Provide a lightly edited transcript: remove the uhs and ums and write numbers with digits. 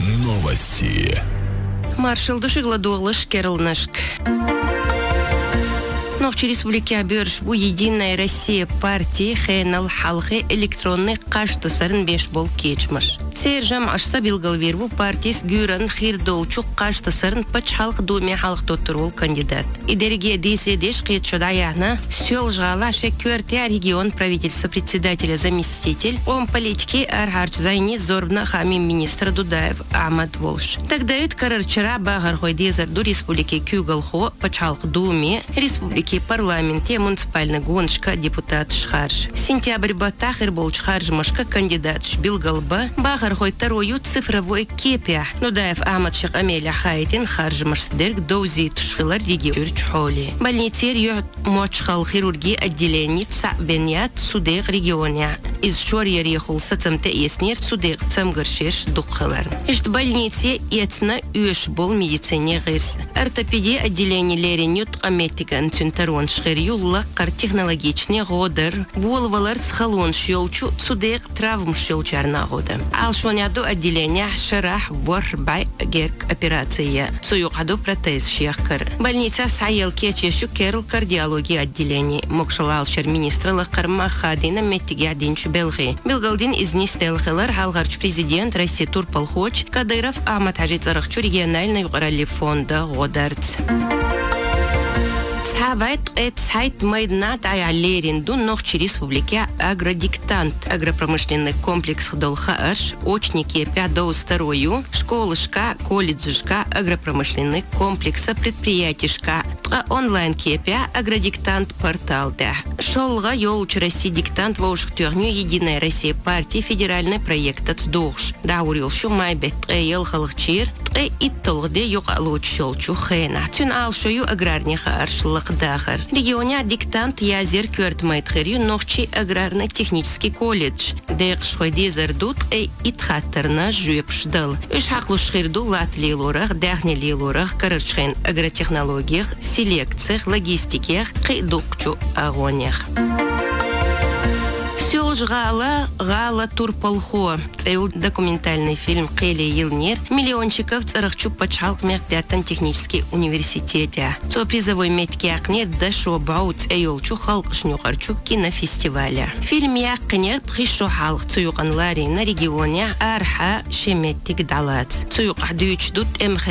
Новости. Маршал Душигладуглыш Кералнашк. Новчи республики бюрж бу Единая Россия партии хэнал халхы электронный каштысарын 5 бол кечмыш. Сержам ашса билгалвер бу партияс гюран хирдолчук каштысарын пач халк думе халк доттурул кандидат. Идереге дейсредеш кечодаяна сел жгала шекюртя регион правительства председателя заместитель он политики архарч зайни зорбна хамим министра Дудаев Ахмад Волш. Тогда это карарчара багархой дезарду республики Кюгалхо пач халк думе республики парламенте муниципальный гоншка депутат Шхарж. Сентябрь батахер был Шхаржмашка кандидат Шбилгалба багархой вторую цифровой кепя. Дудаев Ахмад Шах Амеля Хайтин Харжмашсдерг доузи тушхилар регион Чхоли. Больницер ё мочхал хирургии отделений Цабенят Судег регионе. Из Шорья рехул сацамте еснер Судег Цамгаршеш духхалар. Ишт больнице етна үш бол медицине гырс. Ортопедия отделение леренют аметиган цюнтарон шхерюлла кар технологичный годер. Волвалар цхалон шелчу Судег травм шелчарна года. Алшоняду отделение шарах борбай герк операция. Суюкаду протез шехкар. Больница Сайел Кечешу Керл кардиология отделение. Мокшалалшер министра Лакарма Хадина Метигядинч Белги. Белгалдин из Нистелхелар Халгарч президент России Турпалхоч Кадыров Ахмад Хаджит Арахчу региональный юграли фонда Годарц. Сайт майднат аялерин дун нохчи республики агродиктант агропромышленный комплекс Хдолха-Арш очники 5-2 школышка колледжишка агропромышленный комплекса предприятишка онлайн кепя агродиктант портал да шолга ёлч России диктант воушхтёрню Единая Россия партии федеральный проект отсдохш даурил шумайбет ел халхчир и толде югалуч шолчу хэна тюн алшою аграрниха аршлах дахар регионя диктант язер кёртмайтхерю нохчи аграрно-технический колледж дек швайдезердут итхаттерна жюпшдал үш хаклуш хирду латлилорах дахнилилорах карачхен агротехнологиях селекциях логистиках кыдукчу агонях Гала Турпалхо. Цейл документальный фильм Кели Елнер. Миллиончиков царахчу пачалк мехтятан технический университете. Со призовой метки акнер дашо бау цейл чухалк шнюхарчу кинофестиваля. Фильм якнер пришо халк цуюкан лари на регионе арха шеметик далац. Цуюк ахдуюч дут